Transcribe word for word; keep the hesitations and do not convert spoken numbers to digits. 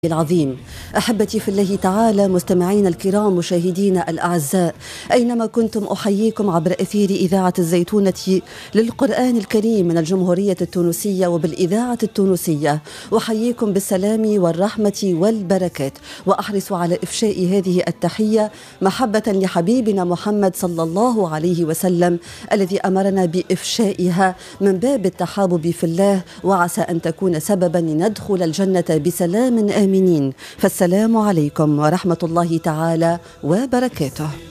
العظيم. أحبتي في الله تعالى، مستمعين الكرام، مشاهدينا الأعزاء، أينما كنتم أحييكم عبر أثير إذاعة الزيتونة للقرآن الكريم من الجمهورية التونسية وبالإذاعة التونسية. أحييكم بالسلام والرحمة والبركات، وأحرص على إفشاء هذه التحية محبة لحبيبنا محمد صلى الله عليه وسلم الذي أمرنا بإفشائها من باب التحابب في الله، وعسى أن تكون سببا لندخل الجنة بسلام آمين. فالسلام عليكم ورحمة الله تعالى وبركاته.